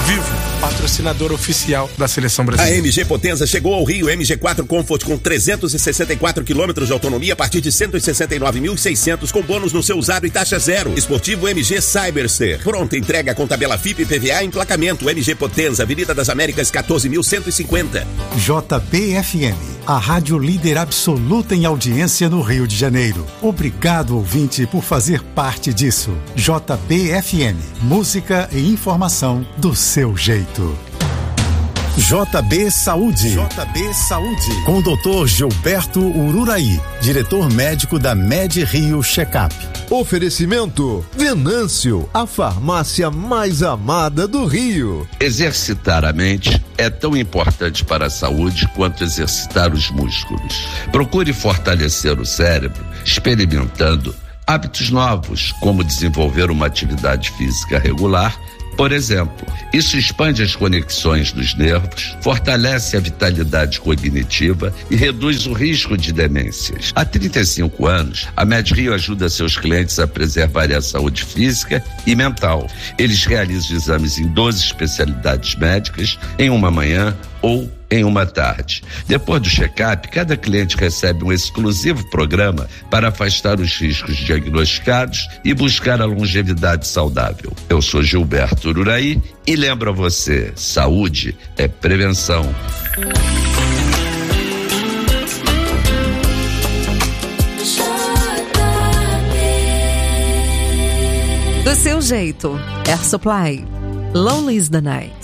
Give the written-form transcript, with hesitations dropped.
Vivo, patrocinador oficial da Seleção Brasileira. A MG Potenza chegou ao Rio. MG4 Comfort com 364 quilômetros de autonomia a partir de 169.600 com bônus no seu usado e taxa zero. Esportivo MG Cyberster. Pronta entrega com tabela FIP e PVA e emplacamento. MG Potenza, Avenida das Américas 14.150. JBFM, a rádio líder absoluta em audiência no Rio de Janeiro. Obrigado, ouvinte, por fazer parte disso. JBFM, música e informação do seu jeito. JB Saúde. JB Saúde. Com o Dr. Gilberto Ururaí, diretor médico da Med Rio Checkup. Oferecimento Venâncio, a farmácia mais amada do Rio. Exercitar a mente é tão importante para a saúde quanto exercitar os músculos. Procure fortalecer o cérebro experimentando hábitos novos, como desenvolver uma atividade física regular. Por exemplo, isso expande as conexões dos nervos, fortalece a vitalidade cognitiva e reduz o risco de demências. Há 35 anos, a Med Rio ajuda seus clientes a preservar a saúde física e mental. Eles realizam exames em 12 especialidades médicas em uma manhã ou em uma tarde. Depois do check-up, cada cliente recebe um exclusivo programa para afastar os riscos diagnosticados e buscar a longevidade saudável. Eu sou Gilberto Ururaí e lembro a você, saúde é prevenção. Do seu jeito, Air Supply, Lonely is the Night.